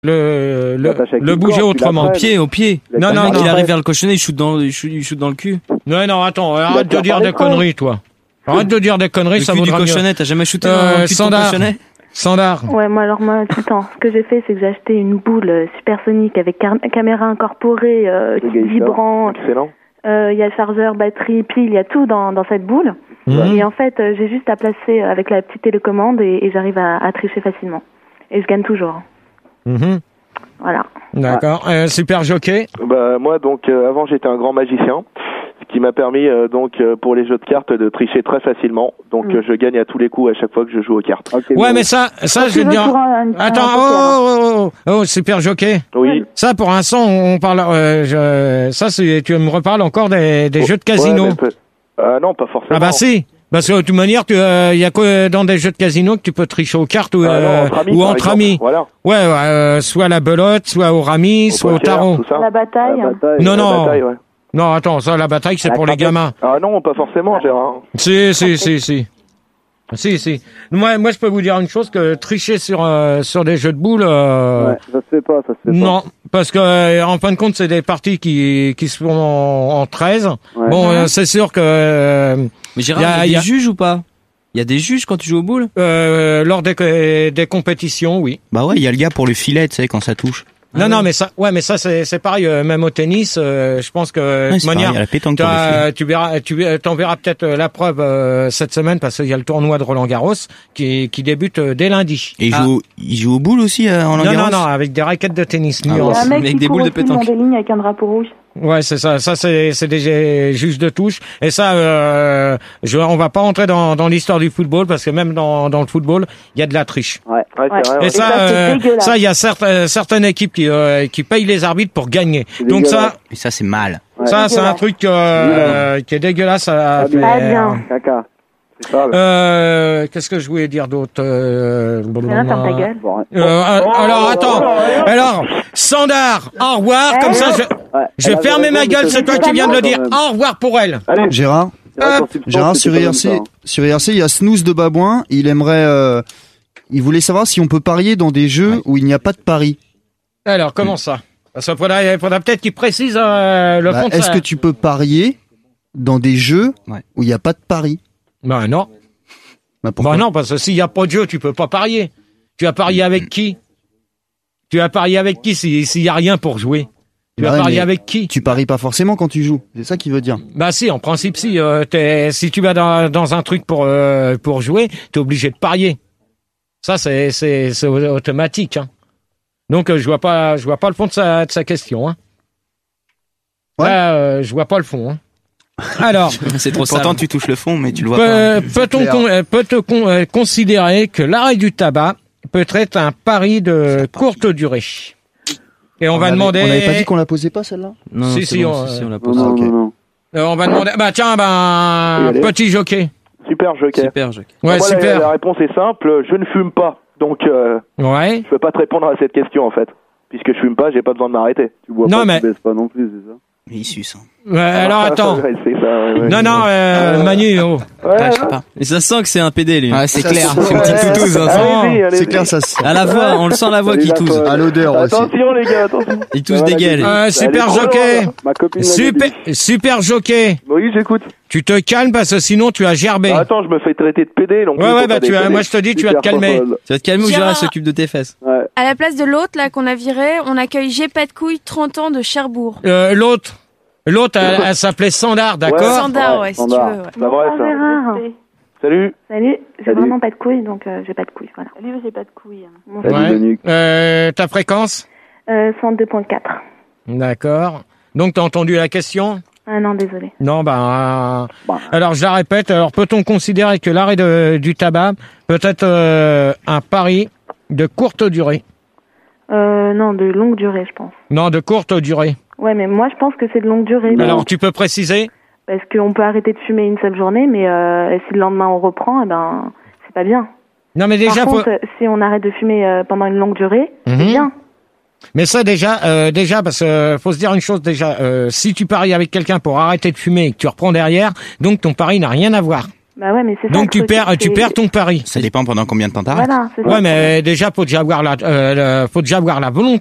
le bouger autrement. Au pied. Non. Il arrive vers le cochonnet, il shoot dans le cul. Non, attends, arrête de dire des conneries, toi. Arrête de dire des conneries, ça vaudra mieux. Le cul du cochonnet, t'as jamais shooté dans le cul de ton cochonnet? Standard. Ouais, moi tout le temps. Ce que j'ai fait, c'est que j'ai acheté une boule supersonique avec caméra incorporée, vibrant. Excellent. Il y a chargeur, batterie, pile, il y a tout dans cette boule. Et en fait, j'ai juste à placer avec la petite télécommande et j'arrive à tricher facilement. Et je gagne toujours. Voilà. D'accord. Super jockey. Bah moi donc avant j'étais un grand magicien, ce qui m'a permis pour les jeux de cartes de tricher très facilement. Donc je gagne à tous les coups à chaque fois que je joue aux cartes. Okay, ouais, mais ça je vais te dire. Attends, oh, super jockey. Oui. Ça pour l'instant on parle. Tu me reparles encore des jeux de casino. Ouais, non, pas forcément. Ah bah si. Parce que de toute manière, il y a que dans des jeux de casino que tu peux tricher aux cartes ou entre amis. Voilà. Ouais, soit la belote, soit au rami, soit au tarot. La bataille. Non. Non, attends, ça, la bataille, c'est pour les gamins. Ah non, pas forcément, Gérard. Si. Moi, je peux vous dire une chose, que tricher sur des jeux de boules, ça se fait pas. Non, parce que, en fin de compte, c'est des parties qui se font en 13. Ouais. Bon, c'est sûr que, mais Gérard, il y a des juges ou pas? Il y a des juges quand tu joues aux boules? Lors des compétitions, oui. Bah ouais, il y a le gars pour le filet, tu sais, quand ça touche. Non, mais ça, c'est pareil, même au tennis, je pense que, de toute manière, t'en verras peut-être la preuve, cette semaine, parce qu'il y a le tournoi de Roland-Garros, qui débute dès lundi. Et il joue aux boules aussi, en Roland-Garros? Non, avec des raquettes de tennis, nuance. Avec des boules de pétanque. Des lignes avec un drapeau rouge. Ouais, c'est ça. Ça, c'est des juges de touche. Et ça, on va pas rentrer dans l'histoire du football, parce que même dans le football, il y a de la triche. Ouais, c'est vrai. Et ça, il y a certaines équipes qui payent les arbitres pour gagner. Donc ça. Et ça, c'est mal. Ouais. Ça, c'est un truc qui est dégueulasse à faire. Ah bien. Caca. Qu'est-ce que je voulais dire d'autre? Ferme ta gueule. Alors, attends. Alors, Sandar, au revoir. Comme ça, je vais fermer ma gueule. C'est toi qui viens de le dire. Au revoir pour elle. Allez. Gérard, sur IRC, il y a Snooze de Babouin. Il voulait savoir si on peut parier dans des jeux où il n'y a pas de pari. Alors, comment ça? Parce qu'il faudra peut-être qu'il précise le fond de ça. Est-ce que tu peux parier dans des jeux où il n'y a pas de pari? Ben non. Pourquoi? Non, parce que s'il n'y a pas de jeu, tu peux pas parier. Tu vas parier avec qui? S'il n'y a rien pour jouer? Tu vas parier avec qui? Tu paries pas forcément quand tu joues. C'est ça qu'il veut dire. Bah si, en principe si. Si tu vas dans un truc pour jouer, t'es obligé de parier. Ça c'est automatique. Hein. Donc je vois pas le fond de sa question. Hein. Ouais. Là, je vois pas le fond. Hein. Alors, c'est trop pourtant tu touches le fond, mais tu le vois pas. Peut-on considérer que l'arrêt du tabac peut être un pari de courte durée? Et on va demander. On n'avait pas dit qu'on la posait pas celle-là? Non, si, on la pose. Non. On va demander. Petit jockey. Super jockey. Ouais, moi, super. La réponse est simple. Je ne fume pas, donc. Je peux pas te répondre à cette question en fait, puisque je fume pas, j'ai pas besoin de m'arrêter. Tu bois pas, tu baisses pas non plus, c'est ça? Mais il suce. Alors attends. Non, Manu. Oh. Je sais pas. Et ça sent que c'est un PD lui. Ah, c'est clair. C'est une petite toutouse. C'est clair, ça sent. À la voix, on le sent la voix qui tousse. À l'odeur aussi. Attention les gars, attention. Il tousse des gueules. Super jockey. Super jockey. Oui, j'écoute. Tu te calmes parce que sinon tu as gerbé. Attends, je me fais traiter de PD donc. Ouais, moi je te dis, tu vas te calmer. Tu vas te calmer ou Gérard s'occupe de tes fesses. À la place de l'autre là qu'on a viré, on accueille J'ai pas de couilles, 30 ans de Cherbourg. L'autre, elle s'appelait Sandar, d'accord? Sandar, si tu veux. C'est vrai, ça. Salut. J'ai vraiment pas de couilles, donc j'ai pas de couilles, voilà. Salut, j'ai pas de couilles. Ta fréquence? 102.4. D'accord. Donc t'as entendu la question? Ah non, désolé. Non, alors je la répète. Alors peut-on considérer que l'arrêt du tabac peut être un pari de courte durée? Non, de longue durée, je pense. Non, de courte durée. Ouais, mais moi je pense que c'est de longue durée. Alors tu peux préciser? Parce qu'on peut arrêter de fumer une seule journée, mais si le lendemain on reprend, c'est pas bien. Non, mais déjà. Par contre, si on arrête de fumer pendant une longue durée, c'est bien. Mais ça déjà, parce que faut se dire une chose déjà. Si tu paries avec quelqu'un pour arrêter de fumer et que tu reprends derrière, donc ton pari n'a rien à voir. Bah ouais, mais c'est ça. Donc tu perds ton pari. Ça dépend pendant combien de temps t'arrêtes. Voilà, c'est ça. Ouais, mais déjà faut déjà avoir la volonté